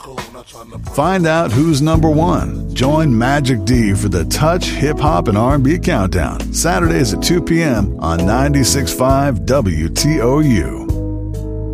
Find out who's number one. Join Magic D for the Touch Hip Hop and R&B Countdown, Saturdays at 2 p.m. on 96.5 WTOU.